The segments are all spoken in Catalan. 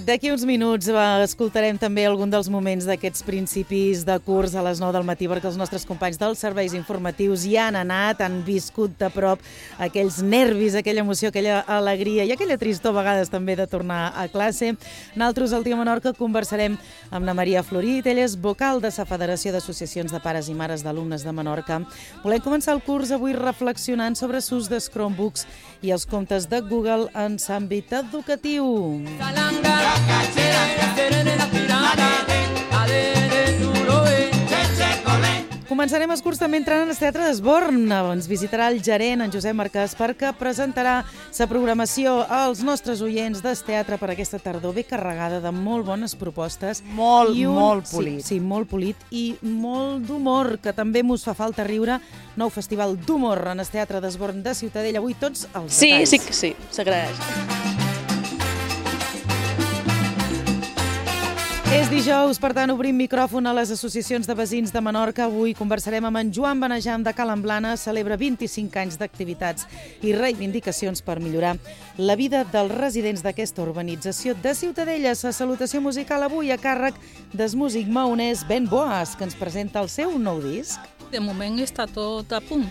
D'aquí uns minuts escoltarem també algun dels moments d'aquests principis de curs a les 9 del matí, perquè els nostres companys dels serveis informatius hi han anat, han viscut de prop aquells nervis, aquella emoció, aquella alegria i aquella tristor a vegades també de tornar a classe. Nosaltres al Dia Menorca conversarem amb la Maria Florit, ella és vocal de la Federació d'Associacions de Pares i Mares d'Alumnes de Menorca. Volem començar el curs avui reflexionant sobre l'ús de Chromebooks i els comptes de Google en l'àmbit educatiu. Començarem el curs també entrant al Teatre d'Esborn. Ens visitarà el gerent, en Josep Marquès, perquè presentarà la programació als nostres oients del teatre per aquesta tardor, ben carregada de molt bones propostes. Molt polit. Sí, molt polit i molt d'humor, que també mos fa falta riure. Nou festival d'humor en el Teatre d'Esborn de Ciutadella. Avui tots els detalls. Sí, s'agraeix. És dijous, per tant, obrim micròfon a les associacions de veïns de Menorca. Avui conversarem amb en Joan Benejam de Calamblana. Celebra 25 anys d'activitats i reivindicacions per millorar la vida dels residents d'aquesta urbanització de Ciutadella. La salutació musical avui a càrrec del músic maonès Ben Boas, que ens presenta el seu nou disc. De moment està tot a punt.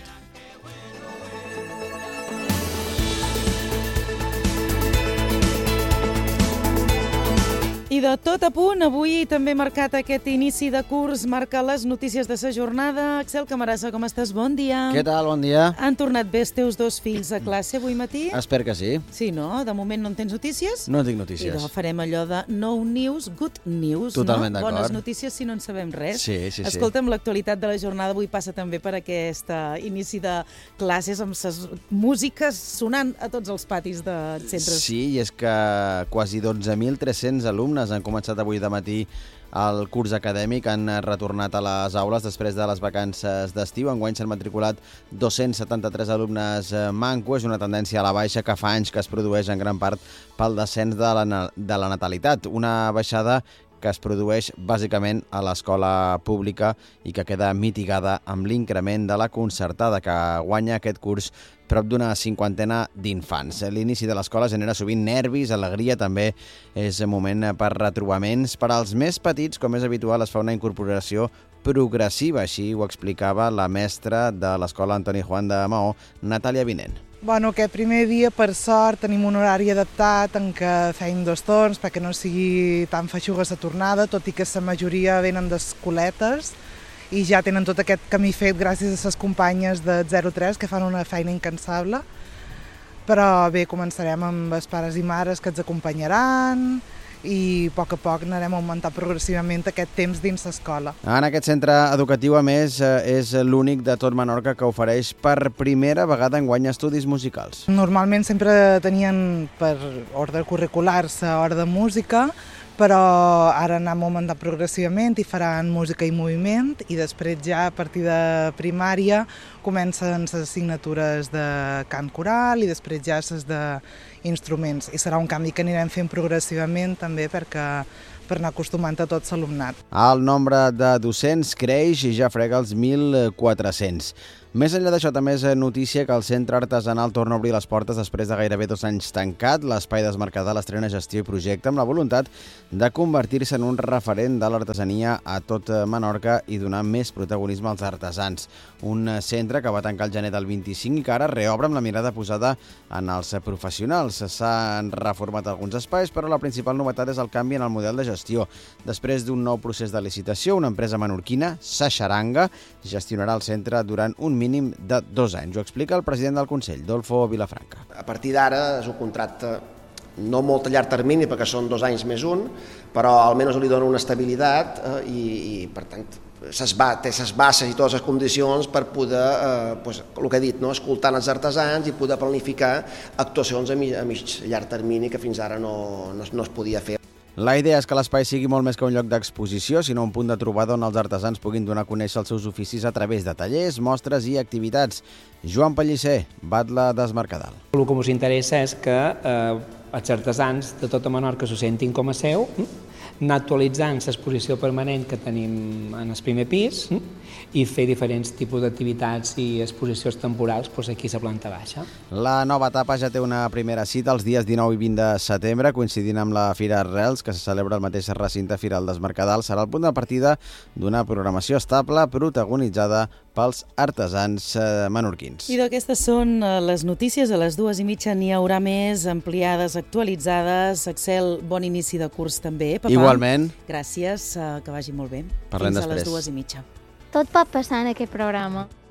I de tot a punt, avui també marcat aquest inici de curs, marca les notícies de la jornada. Axel Camarasa, com estàs? Bon dia. Què tal? Bon dia. Han tornat bé els teus dos fills a classe avui matí? Espero que sí. Sí, no? De moment no en tens notícies? No tinc notícies. I farem allò de no news, good news, Totalment no? d'acord. Bones notícies si no en sabem res. Sí. Escolta'm, l'actualitat de la jornada avui passa també per aquest inici de classes amb les músiques sonant a tots els patis de centres. Sí, i és que quasi 12.300 alumnes han començat avui de matí el curs acadèmic, han retornat a les aules després de les vacances d'estiu. Enguany s'han matriculat 273 alumnes manco. És una tendència a la baixa que fa anys que es produeix en gran part pel descens de la natalitat. Una baixada que es produeix bàsicament a l'escola pública i que queda mitigada amb l'increment de la concertada, que guanya aquest curs prop d'una 50ena d'infants. L'inici de l'escola genera sovint nervis, alegria, també és moment per retrobaments. Per als més petits, com és habitual, es fa una incorporació progressiva, així ho explicava la mestra de l'escola Antoni Juan de Maó, Natàlia Vinent. Aquest primer dia, per sort, tenim un horari adaptat en què feim 2 torns perquè no sigui tan feixuga la tornada, tot i que la majoria venen d'escoletes i ja tenen tot aquest camí fet gràcies a les companyes de 03 que fan una feina incansable. Però bé, començarem amb els pares i mares que ens acompanyaran i a poc anarem augmentant progressivament aquest temps dins l'escola. En aquest centre educatiu, a més, és l'únic de tot Menorca que ofereix per primera vegada enguany estudis musicals. Normalment sempre tenien per ordre curricular la hora de música, però ara anem augmentant progressivament i faran música i moviment i després ja a partir de primària comencen les assignatures de cant coral i després ja les d'instruments. I serà un canvi que anirem fent progressivament també per anar acostumant a tot l'alumnat. El nombre de docents creix i ja frega els 1.400. Més enllà d'això, també és notícia que el Centre Artesanal torna a obrir les portes després de gairebé 2 anys tancat. L'espai Desmarcadà l'estrena gestió i projecte amb la voluntat de convertir-se en un referent de l'artesania a tot Menorca i donar més protagonisme als artesans. Un centre que va tancar el gener del 25 i que ara reobre amb la mirada posada en els professionals. S'han reformat alguns espais, però la principal novetat és el canvi en el model de gestió. Després d'un nou procés de licitació, una empresa menorquina, Sa Xaranga, gestionarà el centre durant un mínim de 2 anys. Ho explica el president del Consell, Dolfo Vilafranca. A partir d'ara és un contracte no molt a llarg termini perquè són 2 anys més un, però almenys li dona una estabilitat i per tant té les bases i totes les condicions per poder, el que he dit, escoltar els artesans i poder planificar actuacions a llarg termini que fins ara no es podia fer. La idea és que l'espai sigui molt més que un lloc d'exposició, sinó un punt de trobada on els artesans puguin donar a conèixer els seus oficis a través de tallers, mostres i activitats. Joan Pellicer, batlle d'Esmercadal. El que ens interessa és que els artesans de tota Menorca s'ho sentin com a seu, anar actualitzant l'exposició permanent que tenim en el primer pis i fer diferents tipus d'activitats i exposicions temporals aquí a planta baixa. La nova etapa ja té una primera cita els dies 19 i 20 de setembre, coincidint amb la Fira Arrels, que se celebra al mateix recinte Firal des Mercadal. Serà el punt de partida d'una programació estable protagonitzada pels artesans menorquins. I d'aquestes són les notícies. A les 2:30 n'hi haurà més ampliades, actualitzades. Axel, bon inici de curs també, papà. Igualment. Gràcies, que vagi molt bé. Parlem Fins després. a les 2:30. Tot pot passar en aquest programa.